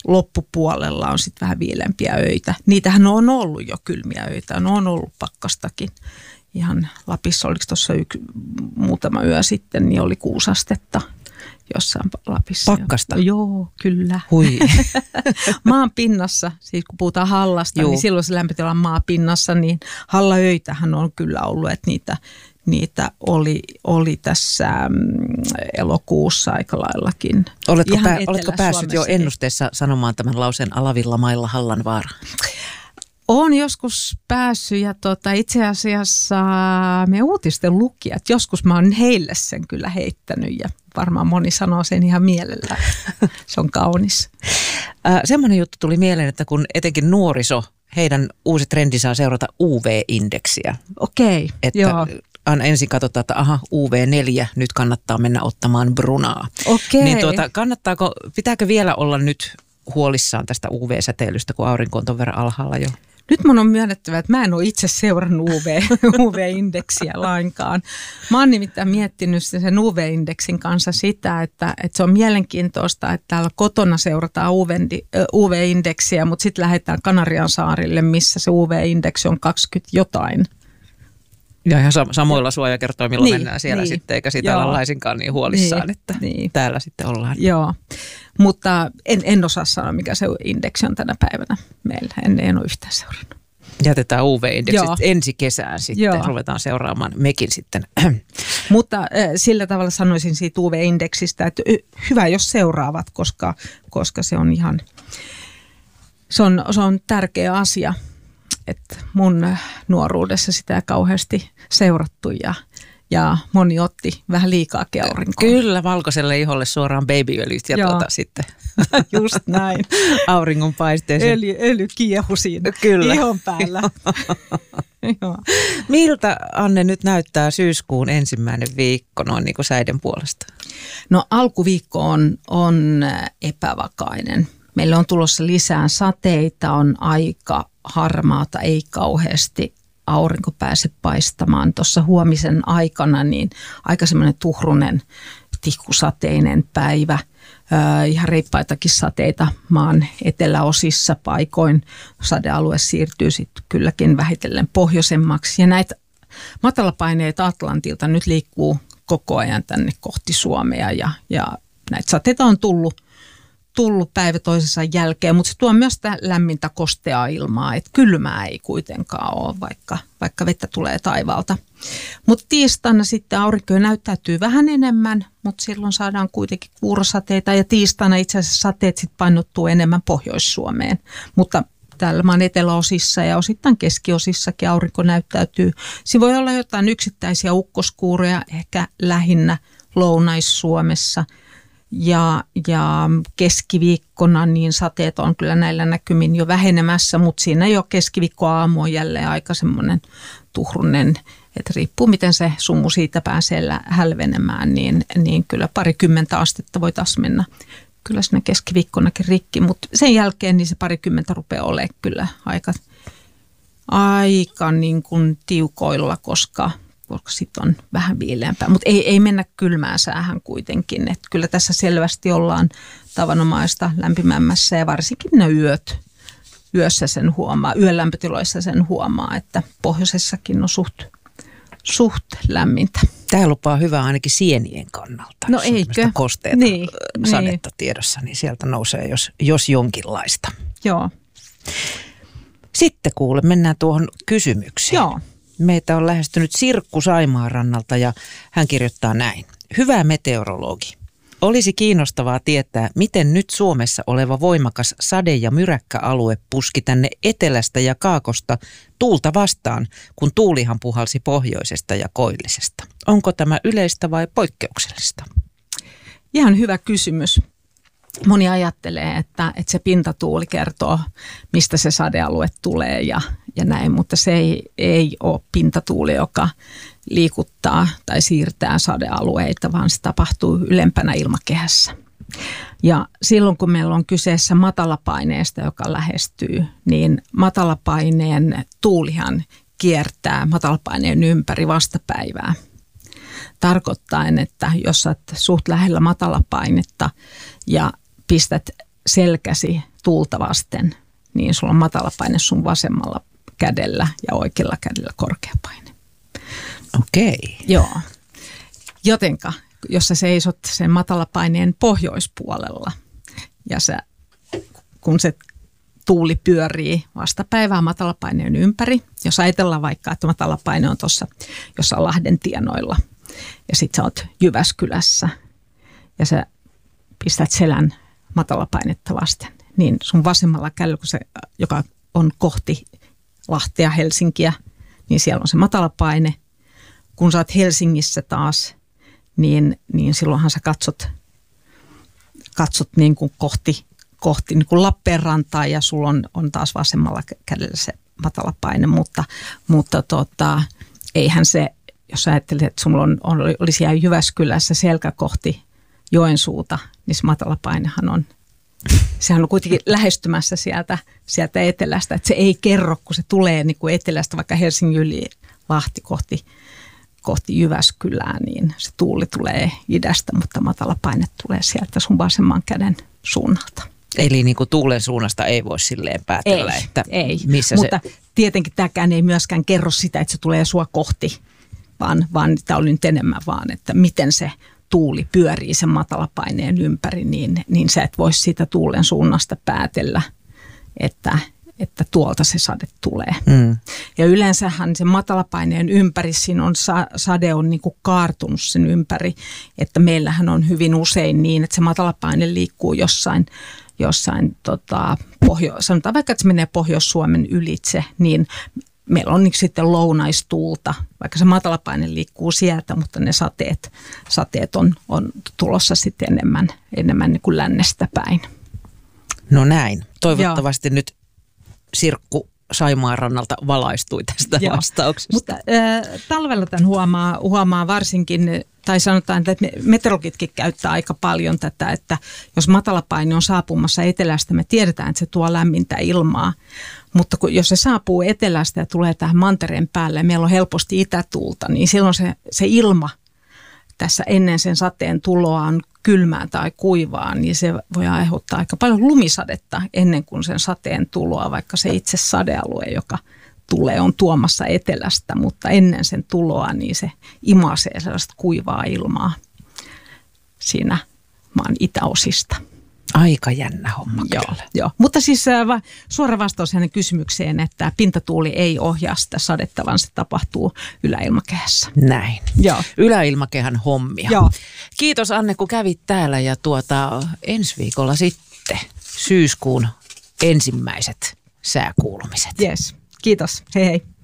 loppupuolella on sitten vähän viilempiä öitä. Niitähän on ollut jo kylmiä öitä, on ollut pakkastakin. Ihan Lapissa, oliko tuossa muutama yö sitten, niin oli 6 astetta jossain Lapissa. Pakkasta? Joo, kyllä. Hui. Maan pinnassa, siis kun puhutaan Hallasta, niin silloin se lämpötila maan pinnassa, niin Hallaöitähän on kyllä ollut, että niitä oli tässä elokuussa aika laillakin. Oletko päässyt jo ennusteessa sanomaan tämän lauseen alavilla mailla Hallanvaara? Olen joskus päässyt ja itse asiassa me uutisten lukijat, joskus mä oon heille sen kyllä heittänyt ja varmaan moni sanoo sen ihan mielellään. Se on kaunis. Semmoinen juttu tuli mieleen, että kun etenkin nuoriso, heidän uusi trendi saa seurata UV-indeksiä. Okei, joo. Ensin katsotaan, että UV4, nyt kannattaa mennä ottamaan brunaa. Okei. Niin pitääkö vielä olla nyt huolissaan tästä UV-säteilystä, kun aurinko on ton verran alhaalla jo? Nyt mun on myönnettävä, että mä en ole itse seurannut UV-indeksiä lainkaan. Mä oon nimittäin miettinyt sen UV-indeksin kanssa sitä, että se on mielenkiintoista, että täällä kotona seurataan UV-indeksiä, mutta sitten lähdetään Kanarian saarille, missä se UV-indeksi on 20 jotain. Ja ihan samoilla suojakertoimilla mennään siellä sitten, eikä siitä olla laisinkaan niin huolissaan, että täällä sitten ollaan. Joo, mutta en osaa sanoa, mikä se indeksi on tänä päivänä meillä. En ole yhtään seurannut. Jätetään UV-indeksit ensi kesään sitten, ruvetaan seuraamaan mekin sitten. Mutta sillä tavalla sanoisin siitä UV-indeksistä, että hyvä jos seuraavat, koska se on ihan, se on tärkeä asia. Että mun nuoruudessa sitä ei kauheasti seurattu ja moni otti vähän liikaakin aurinkoa. Kyllä, valkoiselle iholle suoraan babyöljyt ja sitten just näin. Auringonpaisteeseen. Öljy kiehu siinä ihon päällä. Miltä, Anne, nyt näyttää syyskuun ensimmäinen viikko noin niin kuin säiden puolesta? No alkuviikko on epävakainen. Meillä on tulossa lisää sateita, on aika harmaata, ei kauheasti aurinko pääse paistamaan. Tuossa huomisen aikana niin aika semmoinen tuhrunen, tihkusateinen päivä. Ihan reippaitakin sateita maan eteläosissa paikoin. Sadealue siirtyy sitten kylläkin vähitellen pohjoisemmaksi. Ja näitä matalapaineita Atlantilta nyt liikkuu koko ajan tänne kohti Suomea ja näitä sateita on tullut päivä toisensa jälkeen, mutta se tuo myös sitä lämmintä kosteaa ilmaa, että kylmää ei kuitenkaan ole, vaikka vettä tulee taivaalta. Mutta tiistaina sitten aurinko näyttäytyy vähän enemmän, mutta silloin saadaan kuitenkin kuurosateita ja tiistaina itse asiassa sateet sitten painottuu enemmän Pohjois-Suomeen, mutta täällä maan eteläosissa ja osittain keskiosissakin aurinko näyttäytyy. Siinä voi olla jotain yksittäisiä ukkoskuuroja, ehkä lähinnä Lounais-Suomessa. Ja keskiviikkona niin sateet on kyllä näillä näkymin jo vähenemässä, mutta siinä jo keskiviikkoaamu on jälleen aika semmoinen tuhrunen, että riippuu miten se sumu siitä pääsee hälvenemään, niin kyllä 20 astetta voi taas mennä kyllä siinä keskiviikkonakin rikki, mutta sen jälkeen niin se 20 rupeaa olemaan kyllä aika niin kuin tiukoilla, koska sitten on vähän viileämpää, mutta ei mennä kylmään säähän kuitenkin. Että kyllä tässä selvästi ollaan tavanomaista lämpimämmässä ja varsinkin ne yössä sen huomaa, yön lämpötiloissa sen huomaa, että pohjoisessakin on suht lämmintä. Tämä lupaa hyvää ainakin sienien kannalta. No eikö? Kosteita sadetta tiedossa, niin sieltä nousee jos jonkinlaista. Joo. Sitten kuule, mennään tuohon kysymykseen. Joo. Meitä on lähestynyt Sirkku Saimaanrannalta ja hän kirjoittaa näin. Hyvä meteorologi. Olisi kiinnostavaa tietää, miten nyt Suomessa oleva voimakas sade- ja myräkkäalue puski tänne etelästä ja kaakosta tuulta vastaan, kun tuulihan puhalsi pohjoisesta ja koillisesta. Onko tämä yleistä vai poikkeuksellista? Ihan hyvä kysymys. Moni ajattelee, että se pintatuuli kertoo, mistä se sadealue tulee ja näin, mutta se ei ole pintatuuli, joka liikuttaa tai siirtää sadealueita, vaan se tapahtuu ylempänä ilmakehässä. Ja silloin, kun meillä on kyseessä matalapaineesta, joka lähestyy, niin matalapaineen tuulihan kiertää matalapaineen ympäri vastapäivää. Tarkoittaen, että jos olet suht lähellä matalapainetta ja pistät selkäsi tuulta vasten, niin sulla on matala paine sun vasemmalla kädellä ja oikealla kädellä korkea paine. Okei. Joo. Jotenka, jos sä seisot sen matalapaineen pohjoispuolella ja kun se tuuli pyörii vastapäivää matalapaineen ympäri, jos ajatellaan vaikka, että matalapaine on tuossa jossain Lahden tienoilla ja sit sä oot Jyväskylässä ja sä pistät selän matalapainetta vasten, niin sun vasemmalla kädellä, joka on kohti Lahtea, Helsinkiä, niin siellä on se matalapaine. Kun sä oot Helsingissä taas, niin silloinhan sä katsot niin kuin kohti niin kuin Lappeenrantaa ja sulla on taas vasemmalla kädellä se matalapaine, mutta eihän se, jos ajattelet, että sulla olisi siellä Jyväskylässä selkä kohti Joensuuta, niin se matalapainehan sehän on kuitenkin lähestymässä sieltä etelästä, että se ei kerro, kun se tulee niin kuin etelästä, vaikka Helsingin yli Lahti kohti Jyväskylää, niin se tuuli tulee idästä, mutta matalapaine tulee sieltä sun vasemman käden suunnalta. Eli niin kuin tuulen suunnasta ei voi silleen päätellä, että missä mutta tietenkin tämäkään ei myöskään kerro sitä, että se tulee sua kohti, vaan tämä oli nyt enemmän vaan, että miten se tuuli pyörii sen matalapaineen ympäri, niin sä et voi siitä tuulen suunnasta päätellä, että tuolta se sade tulee. Ja yleensähän sen matalapaineen ympäri, siinä on sade on niin kuin kaartunut sen ympäri, että meillähän on hyvin usein niin, että se matalapaine liikkuu jossain sanotaan vaikka, että se menee Pohjois-Suomen ylitse, niin meillä on sitten lounaistuulta, vaikka se matalapaine liikkuu sieltä, mutta ne sateet on tulossa sitten enemmän niin kuin lännestä päin. No näin. Toivottavasti nyt Sirkku Saimaanrannalta valaistui tästä vastauksesta. Mutta talvella tämän huomaa varsinkin, tai sanotaan, että meteorologitkin käyttää aika paljon tätä, että jos matalapaine on saapumassa etelästä, me tiedetään, että se tuo lämmintä ilmaa. Mutta jos se saapuu etelästä ja tulee tähän mantereen päälle ja meillä on helposti itätuulta, niin silloin se ilma tässä ennen sen sateen tuloa on kylmää tai kuivaa, niin se voi aiheuttaa aika paljon lumisadetta ennen kuin sen sateen tuloa, vaikka se itse sadealue, joka tulee, on tuomassa etelästä, mutta ennen sen tuloa niin se imaisee sellaista kuivaa ilmaa siinä maan itäosista. Aika jännä homma kyllä. Joo. Mutta siis suora vastaus hänen kysymykseen, että pintatuuli ei ohjaa sitä sadetta, vaan se tapahtuu yläilmakehässä. Näin. Joo. Yläilmakehän hommia. Joo. Kiitos Anne, kun kävit täällä ja ensi viikolla sitten syyskuun ensimmäiset sääkuulumiset. Yes. Kiitos. Hei hei.